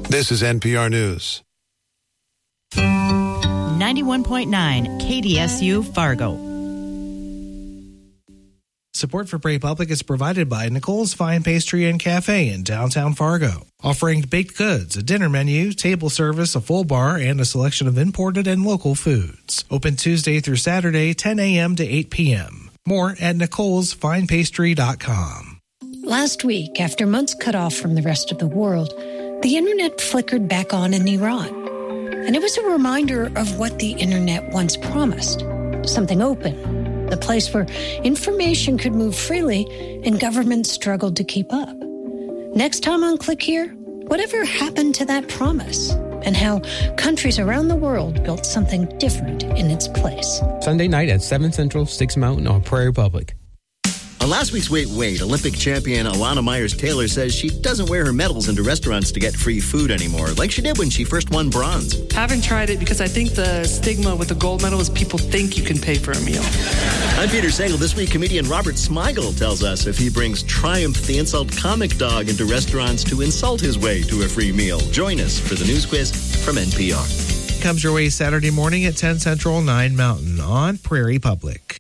This is NPR News. 91.9 KDSU Fargo. Support for Prairie Public is provided by Nicole's Fine Pastry and Cafe in downtown Fargo, offering baked goods, a dinner menu, table service, a full bar, and a selection of imported and local foods. Open Tuesday through Saturday, 10 a.m. to 8 p.m. More at Nicole'sFinePastry.com. Last week, after months cut off from the rest of the world, the internet flickered back on in Iran. And it was a reminder of what the internet once promised, something open, the place where information could move freely and governments struggled to keep up. Next time on Click Here, whatever happened to that promise and how countries around the world built something different in its place. Sunday night at 7 Central, 6 Mountain on Prairie Public. On last week's Wait, Olympic champion Alana Myers-Taylor says she doesn't wear her medals into restaurants to get free food anymore, like she did when she first won bronze. Haven't tried it because I think the stigma with the gold medal is people think you can pay for a meal. I'm Peter Sagal. This week, comedian Robert Smigel tells us if he brings Triumph the Insult Comic Dog into restaurants to insult his way to a free meal. Join us for the news quiz from NPR. Comes your way Saturday morning at 10 Central, 9 Mountain on Prairie Public.